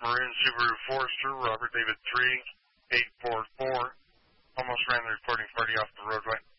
Maroon Subaru Forester, Robert David 3, 844. Almost ran the reporting party off the roadway.